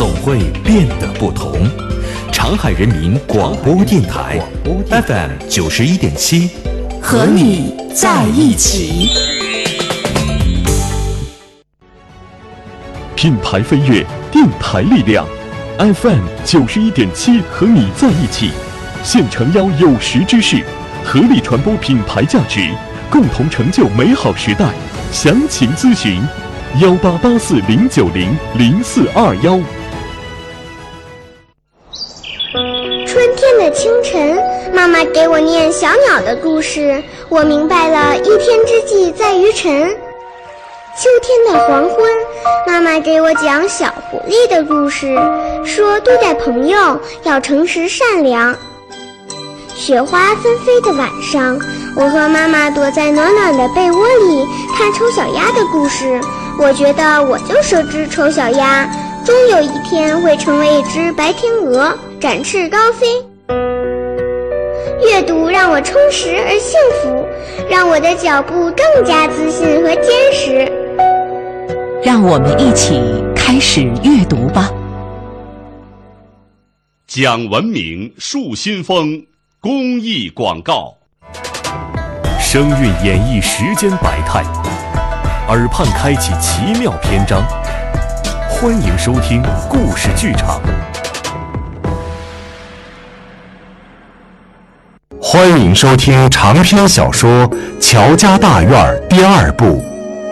总会变得不同。长海人民广播电台 FM 91.7， 和你在一起。 品牌飞跃，电台力量 FM 91.7，和你在一起。现诚邀有识之士，合力传播品牌价值，共同成就美好时代。详情咨询188409000421。 春天的清晨，妈妈给我念小鸟的故事，我明白了一天之计在于晨。秋天的黄昏，妈妈给我讲小狐狸的故事，说对待朋友要诚实善良。雪花纷飞的晚上，我和妈妈躲在暖暖的被窝里看丑小鸭的故事。我觉得我就是只丑小鸭，终有一天会成为一只白天鹅，展翅高飞。阅读让我充实而幸福，让我的脚步更加自信和坚实。 让我们一起开始阅读吧。 讲文明树新风公益广告。 声韵演绎时间百态，耳畔开启奇妙篇章。欢迎收听故事剧场。 欢迎收听长篇小说《乔家大院》第2部。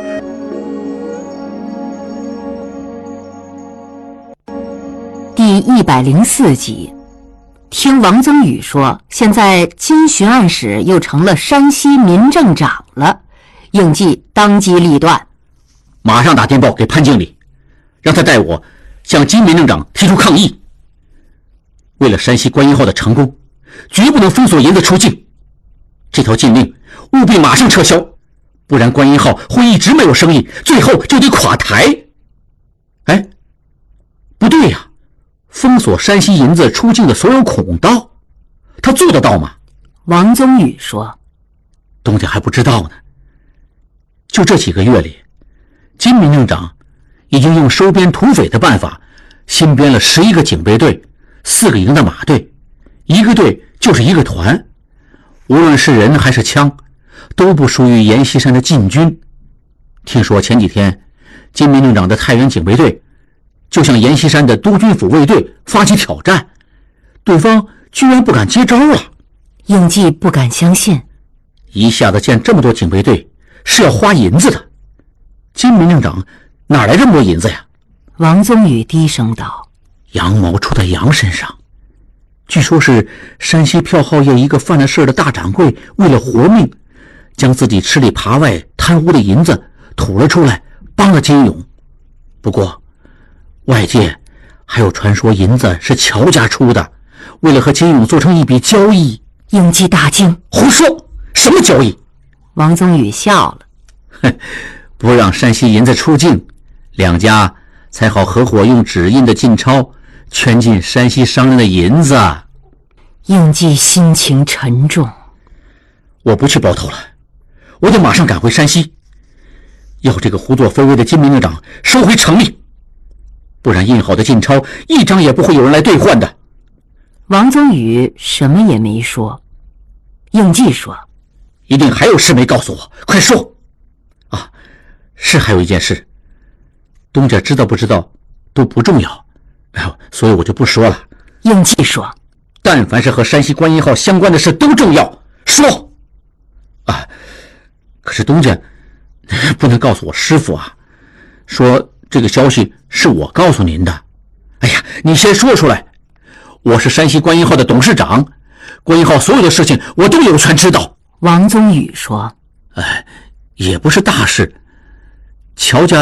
第104集。听王增宇说，现在金巡按使又成了山西民政长了。应季当机立断， 马上打电报给潘经理，让他带我向金民政长提出抗议。为了山西观音号的成功，绝不能封锁银子出境。这条禁令务必马上撤销，不然观音号会一直没有生意，最后就得垮台。哎，不对呀，封锁山西银子出境的所有孔道，他做得到吗？ 王宗宇说， 东家还不知道呢。就这几个月里，金民政长已经用收编土匪的办法，新编了11个警备队，4个营的马队，1个队就是1个团，无论是人还是枪，都不属于阎锡山的禁军。听说前几天，金民政长的太原警备队就向阎锡山的督军府卫队发起挑战，对方居然不敢接招了。 应季不敢相信， 一下子建这么多警备队是要花银子的，金民政长哪来这么多银子呀？ 王宗宇低声道， 羊毛出在羊身上。据说是山西票号业一个犯了事的大掌柜，为了活命，将自己吃里扒外贪污的银子吐了出来，帮了金勇。不过外界还有传说银子是乔家出的，为了和金勇做成一笔交易。 应季大惊， 胡说，什么交易？ 王宗宇笑了， 不让山西银子出境，两家才好合伙用纸印的禁钞圈进山西商人的银子。 应季心情沉重， 我不去包头了，我得马上赶回山西，要这个胡作非为的金民政长收回成命，不然印好的禁钞一张也不会有人来兑换的。 王宗宇什么也没说。应季说， 一定还有事没告诉我，快说。啊，是还有一件事，东家知道不知道都不重要，所以我就不说了。 应季说， 但凡是和山西观音号相关的事都重要，说。啊，可是东家不能告诉我师傅啊，说这个消息是我告诉您的。哎呀，你先说出来，我是山西观音号的董事长，观音号所有的事情我都有权知道。 王宗宇说， 也不是大事，乔家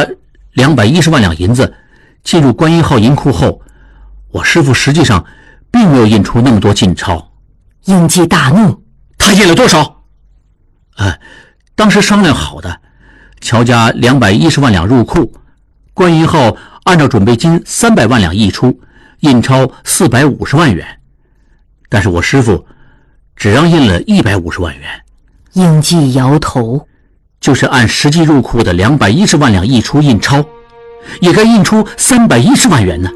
210万两银子进入观音号银库后，我师傅实际上并没有印出那么多禁钞。 应季大怒， 他印了多少？当时商量好的，乔家210万两入库，观音号按照准备金300万两溢出，印钞450万元，但是我师傅只让印了150万元。 应季摇头， 就是按实际入库的210万两溢出印钞，也该印出310万元呢。